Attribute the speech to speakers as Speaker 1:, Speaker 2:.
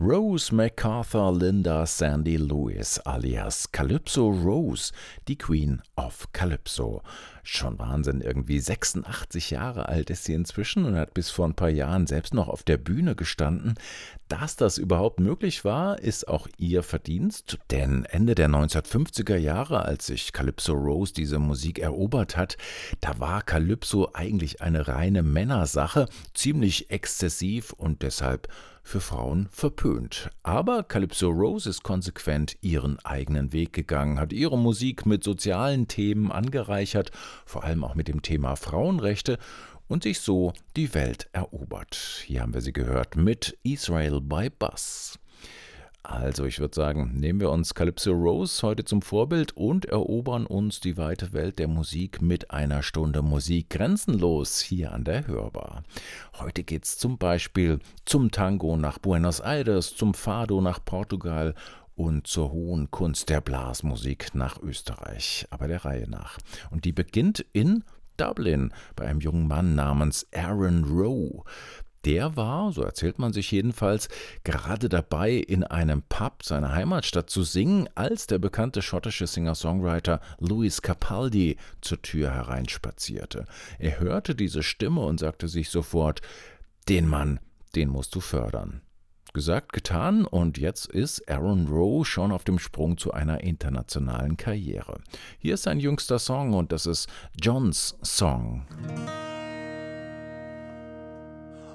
Speaker 1: Rose MacArthur Linda Sandy Lewis alias Calypso Rose, die Queen of Calypso. Schon Wahnsinn, irgendwie 86 Jahre alt ist sie inzwischen und hat bis vor ein paar Jahren selbst noch auf der Bühne gestanden. Dass das überhaupt möglich war, ist auch ihr Verdienst, denn Ende der 1950er Jahre, als sich Calypso Rose diese Musik erobert hat, da war Calypso eigentlich eine reine Männersache, ziemlich exzessiv und deshalb für Frauen verpönt. Aber Calypso Rose ist konsequent ihren eigenen Weg gegangen, hat ihre Musik mit sozialen Themen angereichert, vor allem auch mit dem Thema Frauenrechte und sich so die Welt erobert. Hier haben wir sie gehört mit Israel by Bus. Also ich würde sagen, nehmen wir uns Calypso Rose heute zum Vorbild und erobern uns die weite Welt der Musik mit einer Stunde Musik grenzenlos hier an der Hörbar. Heute geht's zum Beispiel zum Tango nach Buenos Aires, zum Fado nach Portugal und zur hohen Kunst der Blasmusik nach Österreich, aber der Reihe nach. Und die beginnt in Dublin bei einem jungen Mann namens Aaron Rowe. Der war, so erzählt man sich jedenfalls, gerade dabei, in einem Pub seiner Heimatstadt zu singen, als der bekannte schottische Singer-Songwriter Lewis Capaldi zur Tür hereinspazierte. Er hörte diese Stimme und sagte sich sofort: Den Mann, den musst du fördern. Gesagt, getan, und jetzt ist Aaron Rowe schon auf dem Sprung zu einer internationalen Karriere. Hier ist sein jüngster Song und das ist John's Song.